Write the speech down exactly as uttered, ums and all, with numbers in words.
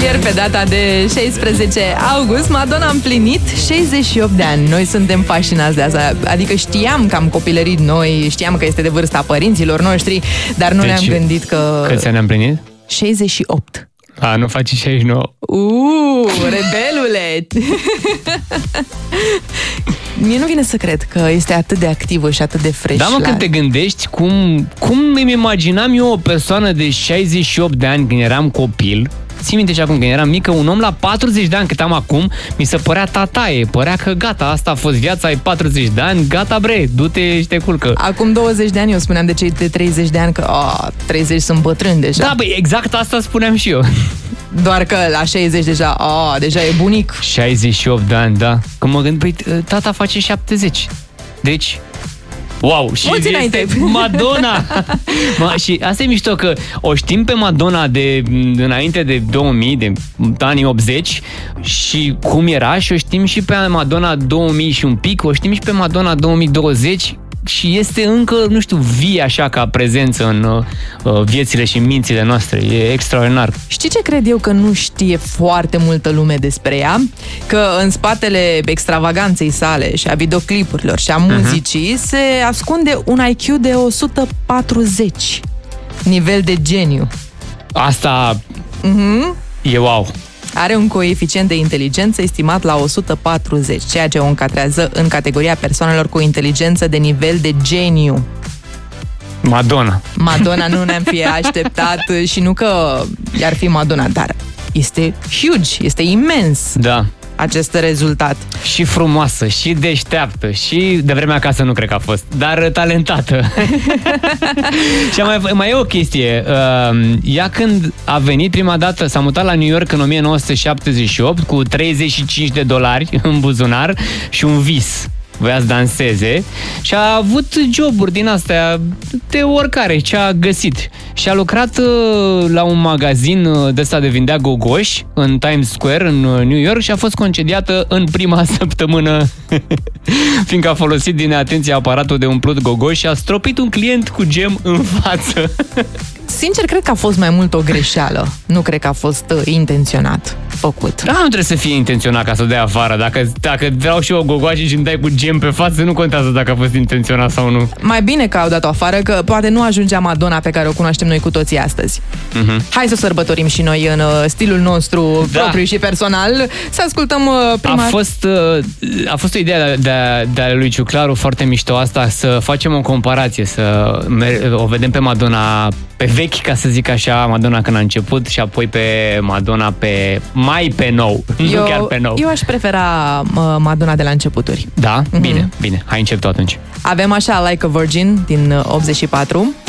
Ieri, pe data de șaisprezece august, Madonna a împlinit șaizeci și opt de ani. Noi suntem fascinați de asta. Adică știam că am copilărit noi, știam că este de vârsta părinților noștri, dar nu deci, ne-am gândit că... Câți ani am împlinit? șaizeci și opt. A, nu faci șaizeci și nouă. Uuu, rebelule! Mie nu vine să cred că este atât de activă și atât de fresh. Da, mă, la... când te gândești cum, cum îmi imaginam eu o persoană de șaizeci și opt de ani când eram copil. Ții minte și acum, când eram mică, un om la patruzeci de ani cât am acum, mi se părea tataie, părea că gata, asta a fost viața, ai patruzeci de ani, gata bre, du-te și te culcă. Acum douăzeci de ani eu spuneam de cei de treizeci de ani că oh, treizeci sunt bătrâni deja. Da, băi, exact asta spuneam și eu. Doar că la șaizeci deja, oh, deja e bunic. șaizeci și opt de ani, da. Când mă gând, păi, tata face șaptezeci. Deci... Wow, și mulți este înainte. Madonna! Ma, și asta e mișto, că o știm pe Madonna de înainte de două mii, de anii optzeci, și cum era, și o știm și pe Madonna două mii și un pic, o știm și pe Madonna două mii douăzeci, și este încă, nu știu, vie așa ca prezență în uh, viețile și mințile noastre. E extraordinar. Știi ce cred eu că nu știe foarte multă lume despre ea? Că în spatele extravaganței sale și a videoclipurilor și a muzicii uh-huh. se ascunde un I Q de o sută patruzeci. Nivel de geniu. Asta uh-huh. e wow. Are un coeficient de inteligență estimat la o sută patruzeci, ceea ce o încadrează în categoria persoanelor cu inteligență de nivel de geniu. Madonna. Madonna nu ne-am fi așteptat și nu că ar fi Madonna, dar este huge, este imens. Da. Acest rezultat. Și frumoasă, și deșteaptă, și de vremea acasă nu cred că a fost, dar talentată. Și mai, mai e o chestie. Ea când a venit prima dată, s-a mutat la New York în o mie nouă sute șaptezeci și opt cu treizeci și cinci de dolari în buzunar și un vis. Voia să danseze și a avut joburi din astea de oricare ce a găsit. Și a lucrat la un magazin de ăsta de vindea gogoși în Times Square, în New York, și a fost concediată în prima săptămână fiindcă a folosit din neatenție aparatul de umplut gogoși și a stropit un client cu gem în față. Sincer, cred că a fost mai mult o greșeală. Nu cred că a fost uh, intenționat făcut. Da, nu trebuie să fie intenționat ca să o dai afară. Dacă, dacă vreau și eu o gogoașă și îmi dai cu gem pe față, nu contează dacă a fost intenționat sau nu. Mai bine că au dat-o afară, că poate nu ajungea Madonna pe care o cunoaștem noi cu toții astăzi. Uh-huh. Hai să sărbătorim și noi în uh, stilul nostru da. propriu și personal. Să ascultăm uh, prima... A fost, uh, a fost o idee de, de a lui Ciuclaru foarte mișto asta, să facem o comparație, să o vedem pe Madonna pe vechi, ca să zic așa, Madonna când a început, și apoi pe Madonna pe mai pe nou, eu, nu chiar pe nou. Eu aș prefera uh, Madonna de la începuturi. Da? Mm-hmm. Bine, bine. Hai, încep tu atunci. Avem așa Like a Virgin din optzeci și patru.